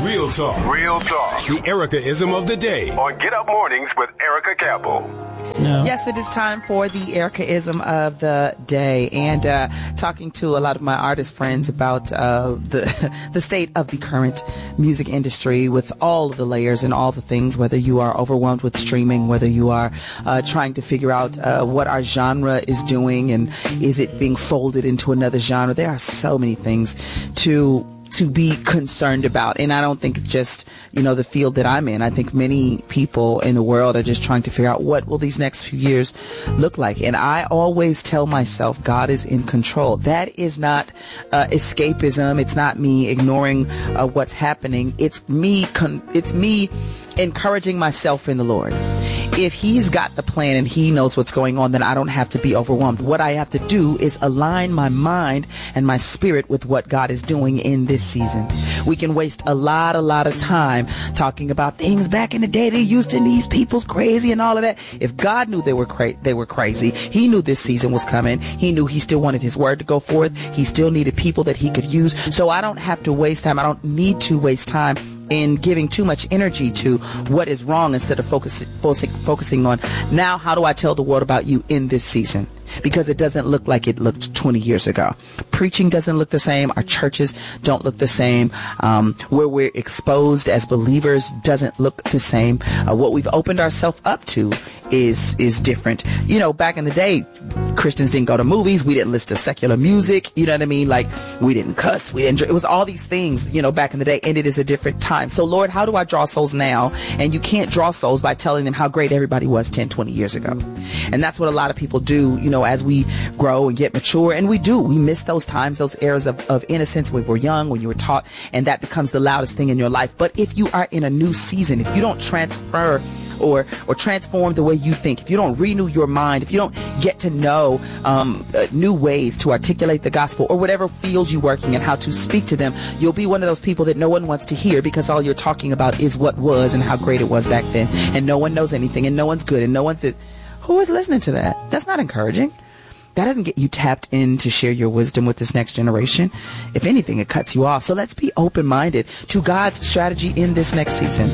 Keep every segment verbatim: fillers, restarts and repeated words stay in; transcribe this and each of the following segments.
Real talk. Real talk. The Erica-ism of the day. On Get Up Mornings with Erica Campbell. No. Yes, it is time for the Erica-ism of the day, and uh, talking to a lot of my artist friends about uh, the the state of the current music industry with all of the layers and all the things, whether you are overwhelmed with streaming, whether you are uh, trying to figure out uh, what our genre is doing and is it being folded into another genre. There are so many things to to be concerned about. And I don't think it's just, you know, the field that I'm in. I think many people in the world are just trying to figure out what will these next few years look like. And I always tell myself God is in control. That is not uh, escapism. It's not me ignoring uh, what's happening. It's me, con- it's me encouraging myself in the Lord. If he's got the plan and he knows what's going on, then I don't have to be overwhelmed. What I have to do is align my mind and my spirit with what God is doing in this season. We can waste a lot, a lot of time talking about things back in the day. They used to, these people's crazy and all of that. If God knew they were cra- they were crazy, he knew this season was coming. He knew he still wanted his word to go forth. He still needed people that he could use. So I don't have to waste time. I don't need to waste time in giving too much energy to what is wrong instead of focus, focusing, focusing on now how do I tell the world about you in this season, because it doesn't look like it looked twenty years ago. Preaching doesn't look the same. Our churches don't look the same. Um, where we're exposed as believers doesn't look the same. Uh, what we've opened ourselves up to is is different. You know, back in the day, Christians didn't go to movies. We didn't listen to secular music. You know what I mean? Like, we didn't cuss. We didn't. It was all these things, you know, back in the day, and it is a different time. So, Lord, how do I draw souls now? And you can't draw souls by telling them how great everybody was ten, twenty years ago. And that's what a lot of people do, you know, as we grow and get mature. And we do. We miss those times, those eras of, of innocence when we were young, when you were taught, and that becomes the loudest thing in your life. But if you are in a new season, if you don't transfer or or transform the way you think, if you don't renew your mind, if you don't get to know um, uh, new ways to articulate the gospel or whatever field you're working in, how to speak to them, you'll be one of those people that no one wants to hear, because all you're talking about is what was and how great it was back then, and no one knows anything, and no one's good, and no one's th- who is listening to that? That's not encouraging. That doesn't get you tapped in to share your wisdom with this next generation. If anything, it cuts you off. So let's be open-minded to God's strategy in this next season,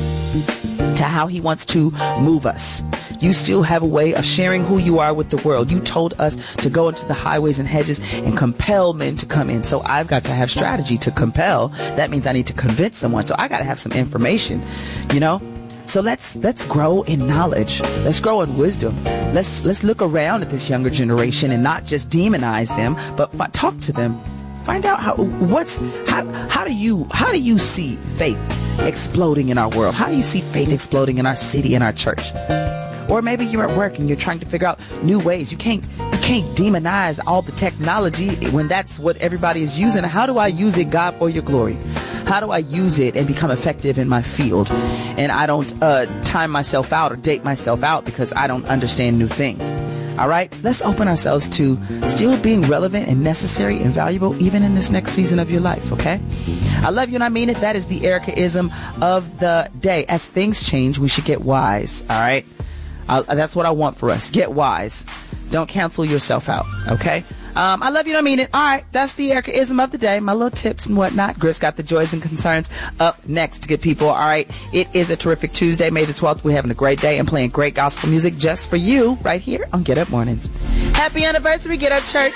to how he wants to move us. You still have a way of sharing who you are with the world. You told us to go into the highways and hedges and compel men to come in. So I've got to have strategy to compel. That means I need to convince someone. So I got to have some information, you know? So let's let's grow in knowledge. Let's grow in wisdom. Let's let's look around at this younger generation and not just demonize them, but f- talk to them. Find out how what's how how do you how do you see faith exploding in our world? How do you see faith exploding in our city and our church? Or maybe you're at work and you're trying to figure out new ways. You can't you can't demonize all the technology when that's what everybody is using. How do I use it, God, for your glory? How do I use it and become effective in my field? And I don't uh, time myself out or date myself out because I don't understand new things. All right, let's open ourselves to still being relevant and necessary and valuable even in this next season of your life, okay? I love you and I mean it. That is the Erica-ism of the day. As things change, we should get wise, all right? Uh, that's what I want for us. Get wise. Don't cancel yourself out, okay? Um, I love you, I mean it. All right, that's the Erica-ism of the day. My little tips and whatnot. Griff's got the joys and concerns up next, good people. All right, it is a terrific Tuesday, May the twelfth. We're having a great day and playing great gospel music just for you right here on Get Up Mornings. Happy anniversary, Get Up Church.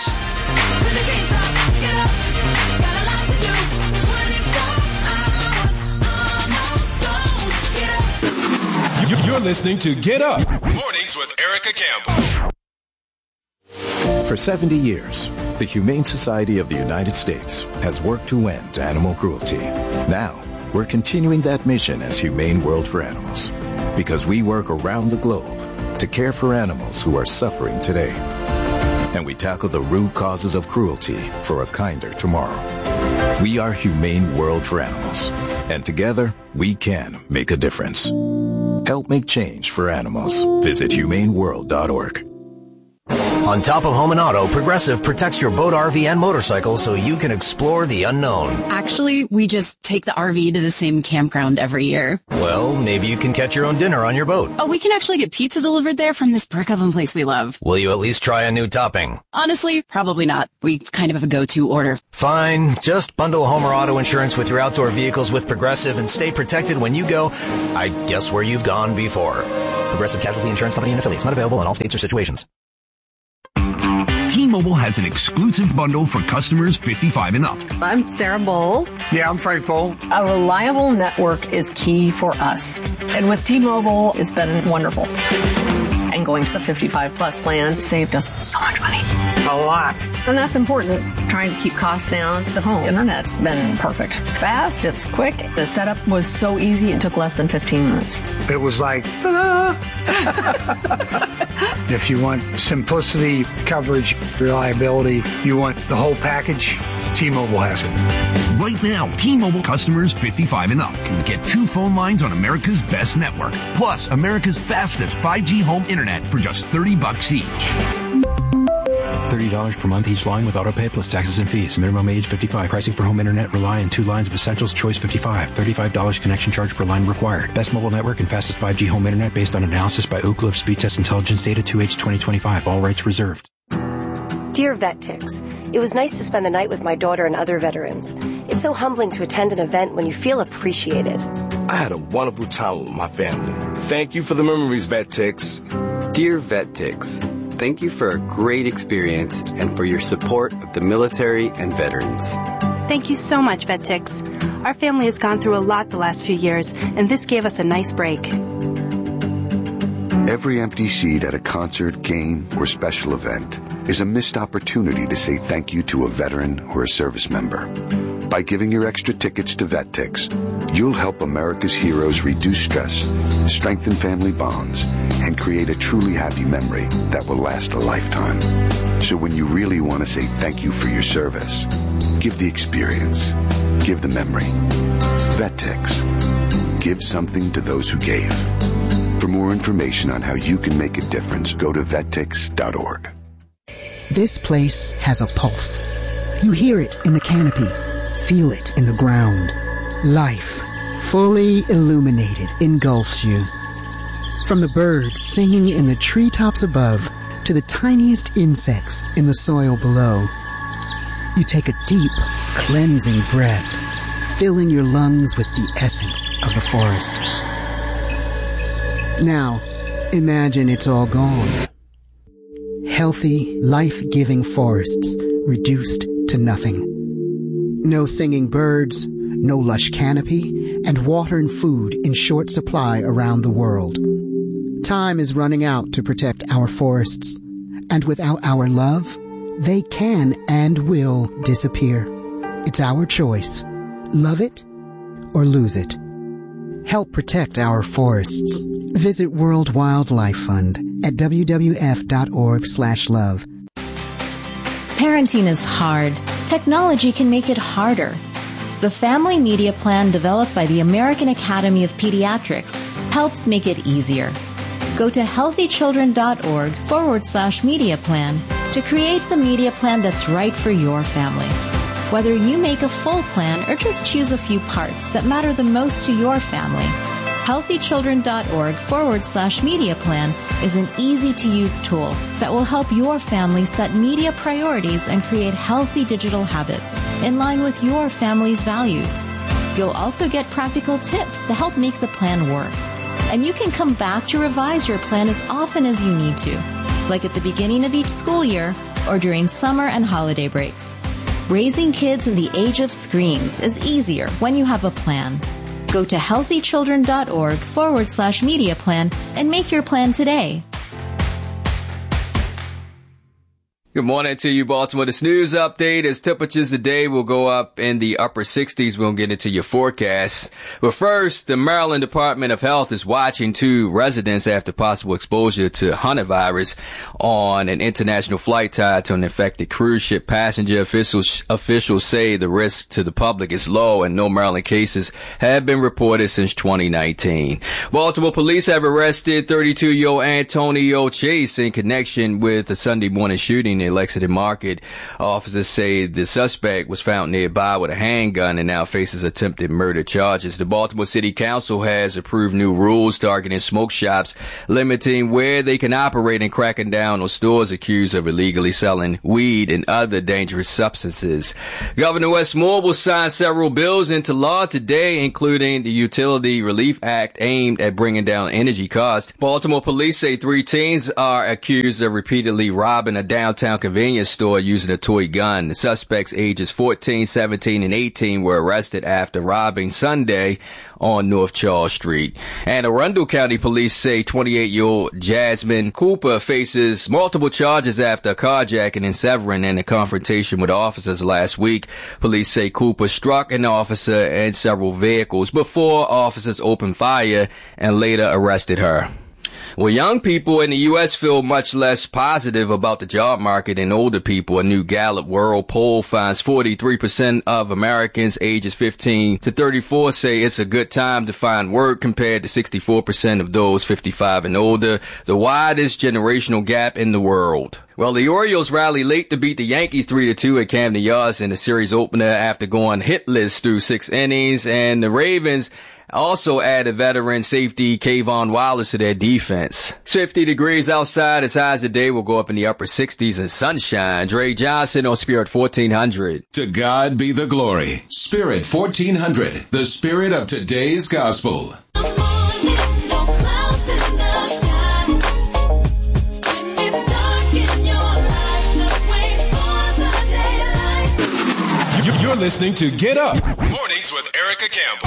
You're listening to Get Up Mornings with Erica Campbell. For seventy years, the Humane Society of the United States has worked to end animal cruelty. Now, we're continuing that mission as Humane World for Animals, because we work around the globe to care for animals who are suffering today. And we tackle the root causes of cruelty for a kinder tomorrow. We are Humane World for Animals, and together, we can make a difference. Help make change for animals. Visit humane world dot org. On top of home and auto, Progressive protects your boat, R V, and motorcycle so you can explore the unknown. Actually, we just take the R V to the same campground every year. Well, maybe you can catch your own dinner on your boat. Oh, we can actually get pizza delivered there from this brick oven place we love. Will you at least try a new topping? Honestly, probably not. We kind of have a go-to order. Fine. Just bundle home or auto insurance with your outdoor vehicles with Progressive and stay protected when you go, I guess, where you've gone before. Progressive Casualty Insurance Company and affiliates. Not available in all states or situations. T-Mobile has an exclusive bundle for customers fifty-five and up. I'm Sarah Bowl. Yeah, I'm Frank Bowl. A reliable network is key for us. And with T-Mobile, it's been wonderful. And going to the fifty-five plus plan saved us so much money. A lot. And that's important. Trying to keep costs down. The home internet's been perfect. It's fast. It's quick. The setup was so easy. It took less than fifteen minutes. It was like, ta-da! If you want simplicity, coverage, reliability, you want the whole package, T-Mobile has it. Right now, T-Mobile customers fifty-five and up can get two phone lines on America's best network, plus America's fastest five G home internet for just thirty bucks each. thirty dollars per month each line with autopay plus taxes and fees. Minimum age fifty-five. Pricing for home internet rely on two lines of Essentials Choice fifty-five. thirty-five dollars connection charge per line required. Best mobile network and fastest five G home internet based on analysis by Oak Cliff Speed Test Intelligence Data two H twenty twenty-five. All rights reserved. Dear VetTix, it was nice to spend the night with my daughter and other veterans. It's so humbling to attend an event when you feel appreciated. I had a wonderful time with my family. Thank you for the memories, VetTix. Dear VetTix, thank you for a great experience and for your support of the military and veterans. Thank you so much, VetTix. Our family has gone through a lot the last few years, and this gave us a nice break. Every empty seat at a concert, game, or special event is a missed opportunity to say thank you to a veteran or a service member. By giving your extra tickets to VetTix, you'll help America's heroes reduce stress, strengthen family bonds, and create a truly happy memory that will last a lifetime. So when you really want to say thank you for your service, give the experience, give the memory. VetTix. Give something to those who gave. For more information on how you can make a difference, go to vettix dot org. This place has a pulse. You hear it in the canopy, feel it in the ground. Life, fully illuminated, engulfs you. From the birds singing in the treetops above to the tiniest insects in the soil below, you take a deep, cleansing breath, filling your lungs with the essence of the forest. Now, imagine it's all gone. Healthy, life-giving forests reduced to nothing. No singing birds, no lush canopy, and water and food in short supply around the world. Time is running out to protect our forests, and without our love, they can and will disappear. It's our choice. Love it or lose it. Help protect our forests. Visit World Wildlife Fund at w w f dot org slash love. Parenting is hard. Technology can make it harder. The Family Media Plan developed by the American Academy of Pediatrics helps make it easier. Go to healthychildren.org forward slash media plan to create the media plan that's right for your family. Whether you make a full plan or just choose a few parts that matter the most to your family, healthychildren.org forward slash media plan is an easy-to-use tool that will help your family set media priorities and create healthy digital habits in line with your family's values. You'll also get practical tips to help make the plan work. And you can come back to revise your plan as often as you need to, like at the beginning of each school year or during summer and holiday breaks. Raising kids in the age of screens is easier when you have a plan. Go to healthychildren.org forward slash media plan and make your plan today. Good morning to you, Baltimore. This news update is temperatures today will go up in the upper sixties. We'll get into your forecast. But first, the Maryland Department of Health is watching two residents after possible exposure to hantavirus on an international flight tied to an infected cruise ship passenger. Officials, officials say the risk to the public is low and no Maryland cases have been reported since twenty nineteen. Baltimore police have arrested thirty-two-year-old Antonio Chase in connection with a Sunday morning shooting in Lexington Market. Officers say the suspect was found nearby with a handgun and now faces attempted murder charges. The Baltimore City Council has approved new rules targeting smoke shops, limiting where they can operate and cracking down on stores accused of illegally selling weed and other dangerous substances. Governor Wes Moore will sign several bills into law today, including the Utility Relief Act aimed at bringing down energy costs. Baltimore police say three teens are accused of repeatedly robbing a downtown convenience store using a toy gun. The suspects ages fourteen, seventeen, and eighteen were arrested after robbing Sunday on North Charles Street. And Arundel County Police say twenty-eight-year-old Jasmine Cooper faces multiple charges after a carjacking in Severn and a confrontation with officers last week. Police say Cooper struck an officer and several vehicles before officers opened fire and later arrested her. Well, young people in the U S feel much less positive about the job market than older people. A new Gallup World Poll finds forty-three percent of Americans ages fifteen to thirty-four say it's a good time to find work compared to sixty-four percent of those fifty-five and older, the widest generational gap in the world. Well, the Orioles rallied late to beat the Yankees three to two at Camden Yards in the series opener after going hitless through six innings, and the Ravens also added veteran safety Kayvon Wallace to their defense. fifty degrees outside. As highs today will go up in the upper sixties and sunshine. Dre Johnson on Spirit fourteen hundred. To God be the glory. Spirit fourteen hundred, the spirit of today's gospel. You're listening to Get Up. Mornings with Erica Campbell.